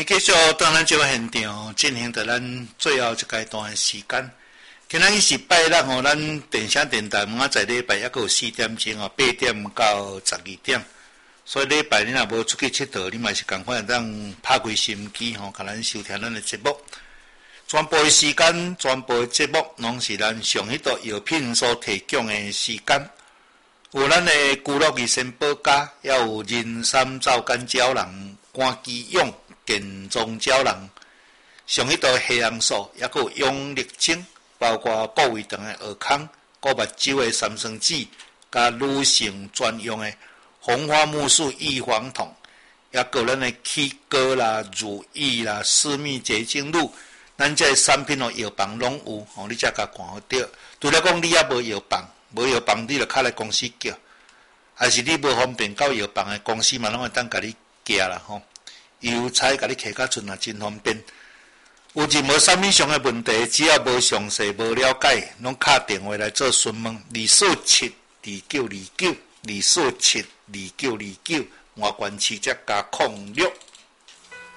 继续当咱这个现场进行到咱最后一阶段的时间。今仔日是拜六吼，咱电声电台明仔载礼拜还佫有4点钟哦，8点到12点。所以礼拜你若无出去佚佗，你嘛是共款当拍开收音机吼，甲咱收听咱的节目。全部的时间、全部的节目，拢是咱上迄道药品所提供的时间。有咱的居乐益生保家，也有人参皂苷胶囊、肝肌用健壮胶囊，上迄道黑红素，也佫有养力精，包括部位长的蚵康、顾目睭的三酸酯，甲女性专用的红花木素预防痛，也佫有咱的起膏啦、乳液啦、私密结晶露，咱这产品哦，药房拢有，吼，你才甲看好着。除了讲你也无药房。无药房，你就敲来公司叫，还是你无方便到药房的公司嘛，拢会当甲你寄啦吼。邮差甲你摕到厝也真方便。有任何啥物上的问题，只要无详细、无了解，拢敲电话来做询问，2472929，2472929，外观市则加06。